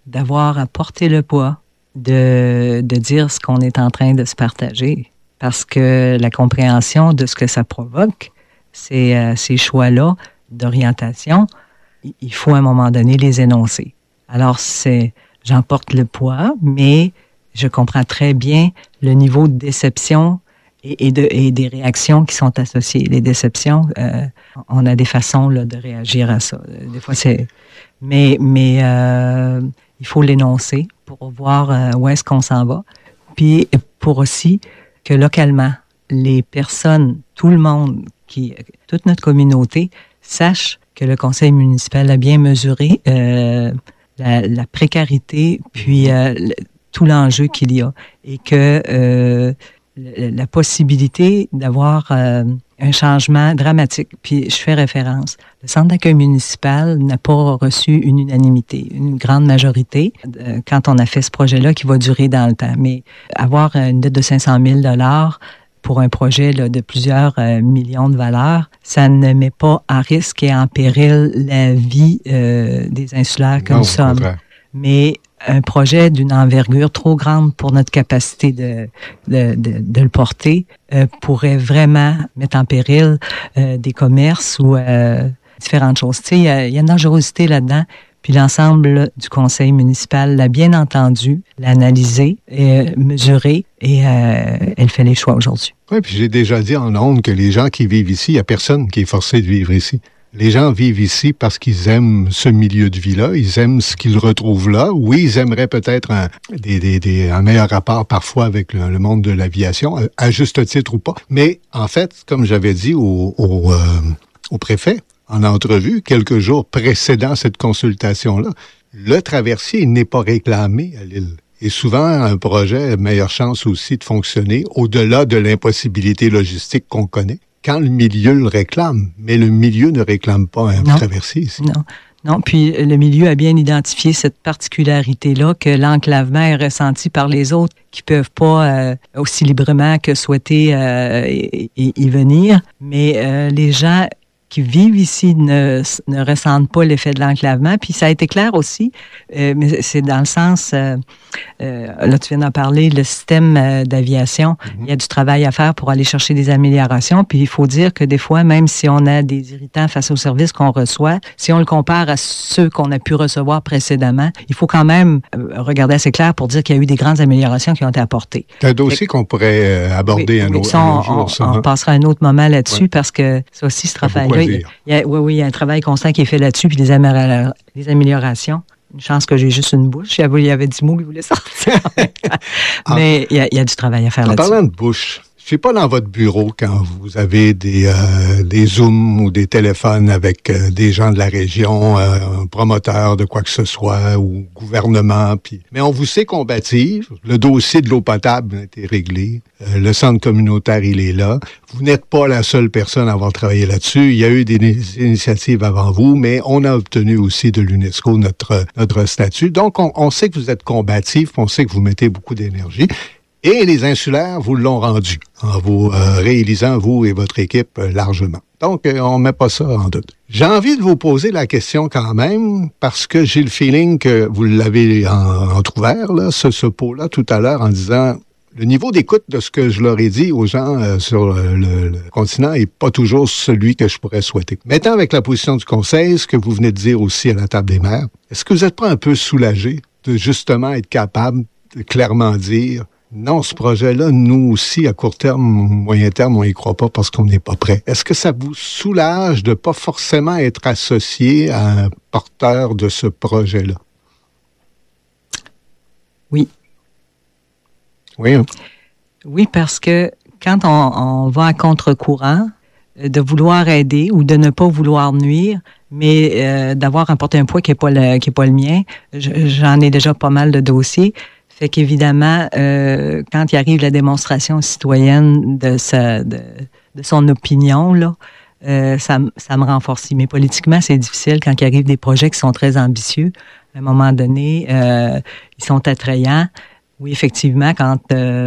d'avoir à porter le poids, de dire ce qu'on est en train de se partager. Parce que la compréhension de ce que ça provoque, ces choix-là d'orientation, il faut à un moment donné les énoncer. Alors, j'en porte le poids, mais je comprends très bien le niveau de déception et des réactions qui sont associées. Les déceptions, on a des façons là, de réagir à ça. Des fois, mais il faut l'énoncer pour voir où est-ce qu'on s'en va. Puis, pour aussi que localement, les personnes, tout le monde, toute notre communauté, sache que le conseil municipal a bien mesuré la précarité, puis tout l'enjeu qu'il y a. Et que la possibilité d'avoir un changement dramatique. Puis je fais référence. Le centre d'accueil municipal n'a pas reçu une unanimité, une grande majorité quand on a fait ce projet-là qui va durer dans le temps. Mais avoir une dette de 500 000 $ pour un projet là, de plusieurs millions de valeurs, ça ne met pas en risque et en péril la vie des insulaires que nous sommes. Mais un projet d'une envergure trop grande pour notre capacité de le porter pourrait vraiment mettre en péril des commerces ou différentes choses. Tu sais, il y a une dangerosité là-dedans. Puis l'ensemble du conseil municipal l'a bien entendu, l'a analysé, mesuré et elle fait les choix aujourd'hui. Oui, puis j'ai déjà dit en ondes que les gens qui vivent ici, il n'y a personne qui est forcé de vivre ici. Les gens vivent ici parce qu'ils aiment ce milieu de vie-là, ils aiment ce qu'ils retrouvent là. Oui, ils aimeraient peut-être un meilleur rapport parfois avec le monde de l'aviation, à juste titre ou pas. Mais en fait, comme j'avais dit au préfet, en entrevue, quelques jours précédant cette consultation-là, le traversier n'est pas réclamé à l'île. Et souvent, un projet a meilleure chance aussi de fonctionner au-delà de l'impossibilité logistique qu'on connaît, quand le milieu le réclame. Mais le milieu ne réclame pas un traversier ici. Non, puis le milieu a bien identifié cette particularité-là que l'enclavement est ressenti par les autres qui peuvent pas aussi librement que souhaiter y venir. Mais les gens qui vivent ici ne ressentent pas l'effet de l'enclavement. Puis ça a été clair aussi, mais c'est dans le sens, là tu viens d'en parler, le système d'aviation, il y a du travail à faire pour aller chercher des améliorations. Puis il faut dire que des fois, même si on a des irritants face aux services qu'on reçoit, si on le compare à ceux qu'on a pu recevoir précédemment, il faut quand même regarder assez clair pour dire qu'il y a eu des grandes améliorations qui ont été apportées. C'est un dossier qu'on pourrait aborder un autre jour. On passera un autre moment là-dessus parce que ça aussi, ce travail-là, il y a un travail constant qui est fait là-dessus, puis des améliorations. Une chance que j'ai juste une bouche. Il y avait 10 mots qui voulaient sortir. Mais il y a du travail à faire là-dessus. En parlant de bouche, je ne sais pas dans votre bureau quand vous avez des Zooms ou des téléphones avec des gens de la région, un promoteur de quoi que ce soit ou gouvernement. Mais on vous sait combatif. Le dossier de l'eau potable a été réglé. Le centre communautaire, il est là. Vous n'êtes pas la seule personne à avoir travaillé là-dessus. Il y a eu des initiatives avant vous, mais on a obtenu aussi de l'UNESCO notre statut. Donc, on sait que vous êtes combatif, on sait que vous mettez beaucoup d'énergie. Et les insulaires vous l'ont rendu en vous réalisant, vous et votre équipe, largement. Donc, on ne met pas ça en doute. J'ai envie de vous poser la question quand même, parce que j'ai le feeling que vous l'avez entrouvert, là, ce pot-là, tout à l'heure, en disant le niveau d'écoute de ce que je leur ai dit aux gens sur le continent n'est pas toujours celui que je pourrais souhaiter. Maintenant, avec la position du Conseil, ce que vous venez de dire aussi à la table des maires, est-ce que vous n'êtes pas un peu soulagé de justement être capable de clairement dire non, ce projet-là, nous aussi, à court terme, moyen terme, on n'y croit pas parce qu'on n'est pas prêt. Est-ce que ça vous soulage de ne pas forcément être associé à un porteur de ce projet-là? Oui. Oui, hein? Oui, parce que quand on va à contre-courant, de vouloir aider ou de ne pas vouloir nuire, mais d'avoir emporté un poids qui n'est pas le mien, j'en ai déjà pas mal de dossiers. Fait qu'évidemment, quand il arrive la démonstration citoyenne de son opinion, là, ça me renforce. Mais politiquement, c'est difficile quand il arrive des projets qui sont très ambitieux. À un moment donné, ils sont attrayants. Oui, effectivement, quand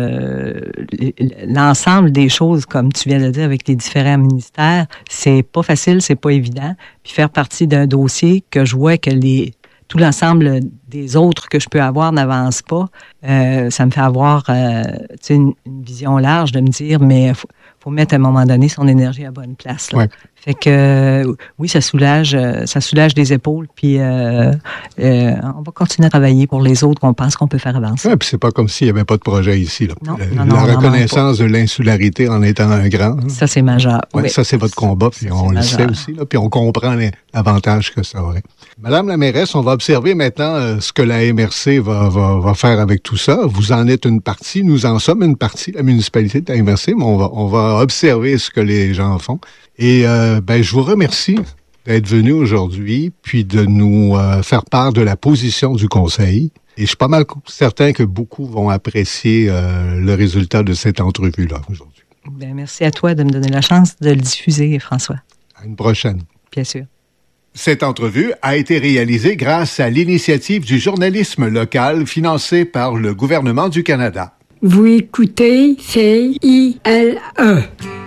l'ensemble des choses, comme tu viens de le dire, avec les différents ministères, c'est pas facile, c'est pas évident. Puis faire partie d'un dossier que je vois que tout l'ensemble des autres que je peux avoir n'avance pas, ça me fait avoir une vision large de me dire, mais faut mettre à un moment donné son énergie à bonne place. Là. Ouais. Fait que oui, ça soulage les épaules, puis on va continuer à travailler pour les autres qu'on pense qu'on peut faire avancer. Oui, puis c'est pas comme s'il n'y avait pas de projet ici. Là. Non, la reconnaissance de l'insularité en étant un grand. Hein. Ça, c'est majeur. Ouais, oui. Ça, c'est votre combat, puis on le sait aussi, là, puis on comprend l'avantage que ça aurait. Madame la mairesse, on va observer maintenant ce que la MRC va faire avec tout ça. Vous en êtes une partie, nous en sommes une partie, la municipalité de la MRC, mais on va observer ce que les gens font. Et je vous remercie d'être venu aujourd'hui, puis de nous faire part de la position du Conseil. Et je suis pas mal certain que beaucoup vont apprécier le résultat de cette entrevue-là aujourd'hui. Bien, merci à toi de me donner la chance de le diffuser, François. À une prochaine. Bien sûr. Cette entrevue a été réalisée grâce à l'initiative du journalisme local financée par le gouvernement du Canada. Vous écoutez CILE.